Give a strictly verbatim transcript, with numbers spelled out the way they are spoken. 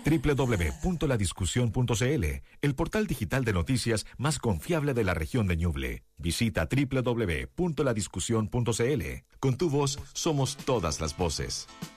doble u doble u doble u punto la discusión punto c l, el portal digital de noticias más confiable de la región de Ñuble. Visita doble u doble u doble u punto la discusión punto c l. Con tu voz somos todas las voces.